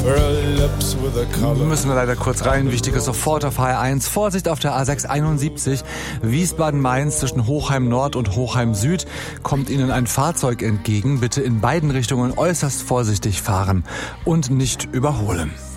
Müssen wir leider kurz rein. Wichtiges sofort auf HR1. Vorsicht auf der A671 Wiesbaden-Mainz zwischen Hochheim Nord und Hochheim Süd. Kommt Ihnen ein Fahrzeug entgegen. Bitte in beiden Richtungen äußerst vorsichtig fahren und nicht überholen.